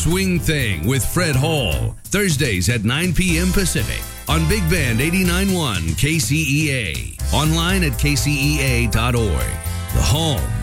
Swing Thing with Fred Hall, Thursdays at 9 p.m. Pacific on Big Band 89.1 KCEA. Online at kcea.org. The home